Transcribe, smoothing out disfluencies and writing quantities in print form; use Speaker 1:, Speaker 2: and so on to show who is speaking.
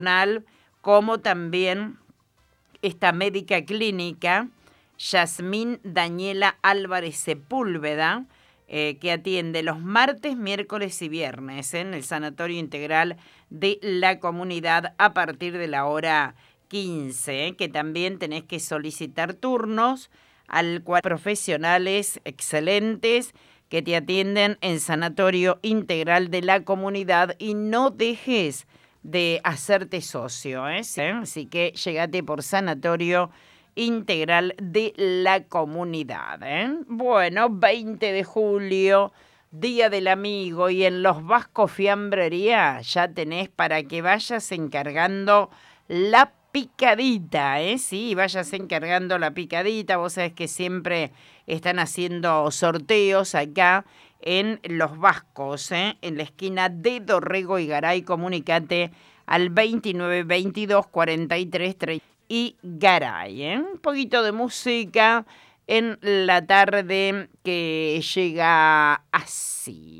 Speaker 1: como también esta médica clínica, Yasmín Daniela Álvarez Sepúlveda, que atiende los martes, miércoles y viernes en el Sanatorio Integral de la Comunidad a partir de la hora 15, que también tenés que solicitar turnos al cual profesionales excelentes que te atienden en Sanatorio Integral de la Comunidad, y no dejes de hacerte socio, ¿eh? Sí, así que llegate por Sanatorio Integral de la Comunidad, ¿eh? Bueno, 20 de julio, Día del Amigo, y en Los Vascos Fiambrería ya tenés para que vayas encargando la picadita, ¿eh? Sí, vayas encargando la picadita. Vos sabés que siempre están haciendo sorteos acá en Los Vascos, ¿eh? En la esquina de Dorrego y Garay. Comunicate al 29 22 43 30 y Garay, ¿eh? Un poquito de música en la tarde que llega así.